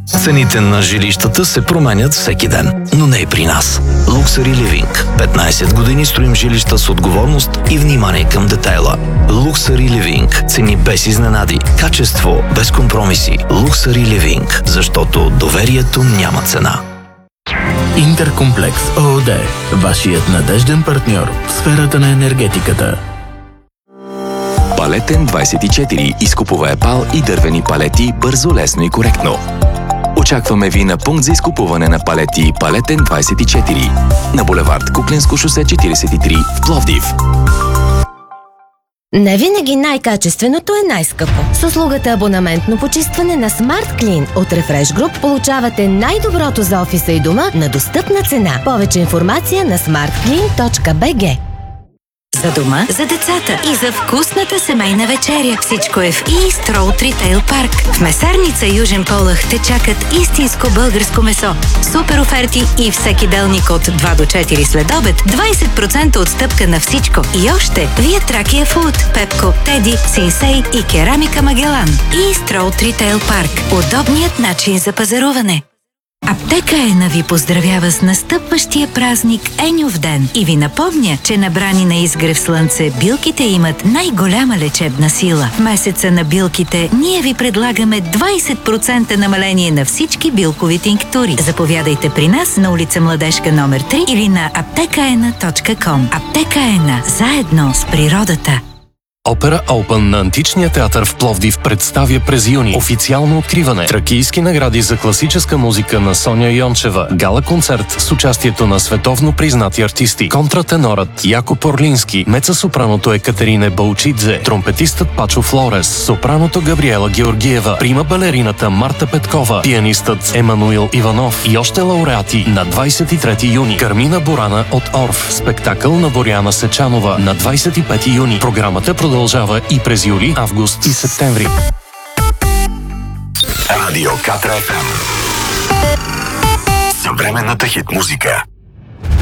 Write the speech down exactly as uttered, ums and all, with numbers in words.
Цените на жилищата се променят всеки ден, но не и при нас. Luxury Living. петнайсет години строим жилища с отговорност и внимание към детайла. Luxury Living. Цени без изненади. Качество без компромиси. Luxury Living. Защото доверието няма цена. Интеркомплекс ООД. Вашият надежден партньор в сферата на енергетиката. Палетен двайсет и четири. Изкупува епал и дървени палети бързо, лесно и коректно. Очакваме ви на пункт за изкупуване на палети Палетен двайсет и четири на булевард Куклинско шосе четирийсет и три в Пловдив. Не винаги най-качественото е най-скъпо. С услугата абонаментно почистване на Smart Clean от Refresh Group получавате най-доброто за офиса и дома на достъпна цена. Повече информация на смарт клин точка би джи. За дома, за децата и за вкусната семейна вечеря. Всичко е в East Road Retail Park. В месарница Южен Полъх те чакат истинско българско месо. Супер оферти и всеки делник от два до четири след обед. двайсет процента отстъпка на всичко. И още Вие Тракия Фуд, Пепко, Теди, Синсей и Керамика Магелан. East Road Retail Park. Удобният начин за пазаруване. Аптека Ена ви поздравява с настъпващия празник Енюв ден и ви напомня, че набрани на изгрев слънце билките имат най-голяма лечебна сила. В месеца на билките ние ви предлагаме двайсет процента намаление на всички билкови тинктури. Заповядайте при нас на улица Младежка номер три или на аптека ена точка ком. Аптека Ена. Заедно с природата. Опера Open на Античния театър в Пловдив представя през юни официално откриване. Тракийски награди за класическа музика на Соня Йончева. Гала-концерт с участието на световно признати артисти. Контратенорът Якоб Орлински, меца-сопраното Екатерине Балчидзе, тромпетистът Пачо Флорес, сопраното Габриела Георгиева, прима балерината Марта Петкова, пианистът Емануил Иванов и още лауреати на двайсет и трети юни. Кармина Борана от Орф, спектакъл на Боряна Сечанова на двайсет и пети юни. Програмата продължава и през юли, август и септември. Радио Катра еф ем. Съвременната хит музика.